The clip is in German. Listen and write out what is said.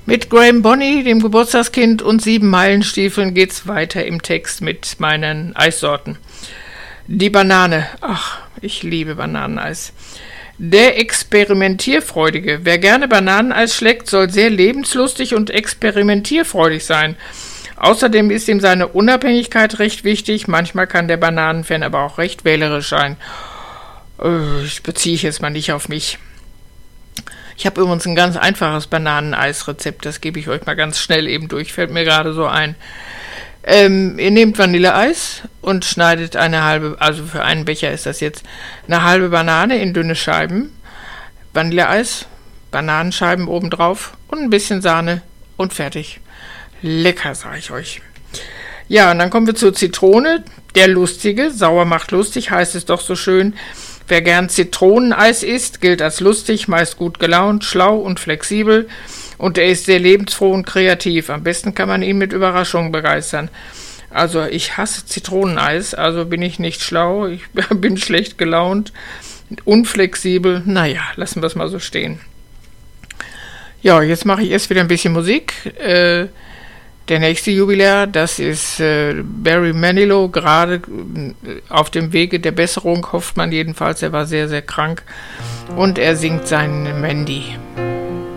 Mit Graham Bonny, dem Geburtstagskind, und 7 Meilenstiefeln geht's weiter im Text mit meinen Eissorten. Die Banane. Ach, ich liebe Bananeneis. Der Experimentierfreudige. Wer gerne Bananeneis schlägt, soll sehr lebenslustig und experimentierfreudig sein. Außerdem ist ihm seine Unabhängigkeit recht wichtig. Manchmal kann der Bananenfan aber auch recht wählerisch sein. Ich beziehe jetzt mal nicht auf mich. Ich habe übrigens ein ganz einfaches Bananeneisrezept. Das gebe ich euch mal ganz schnell eben durch. Fällt mir gerade so ein. Ihr nehmt Vanilleeis und schneidet eine halbe, also für einen Becher ist das jetzt, eine halbe Banane in dünne Scheiben. Vanilleeis, Bananenscheiben obendrauf und ein bisschen Sahne und fertig. Lecker, sage ich euch. Ja, und dann kommen wir zur Zitrone. Der Lustige, sauer macht lustig, heißt es doch so schön. Wer gern Zitroneneis isst, gilt als lustig, meist gut gelaunt, schlau und flexibel. Und er ist sehr lebensfroh und kreativ. Am besten kann man ihn mit Überraschungen begeistern. Also ich hasse Zitroneneis, also bin ich nicht schlau, ich bin schlecht gelaunt, unflexibel. Naja, lassen wir es mal so stehen. Ja, jetzt mache ich erst wieder ein bisschen Musik. Der nächste Jubiläar, das ist Barry Manilow, gerade auf dem Wege der Besserung, hofft man jedenfalls. Er war sehr, sehr krank und er singt seinen Mandy.